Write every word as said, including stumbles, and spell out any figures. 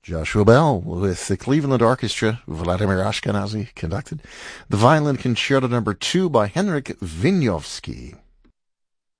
Joshua Bell with the Cleveland Orchestra, Vladimir Ashkenazy conducted. The Violin Concerto Number Two by Henryk Wieniawski.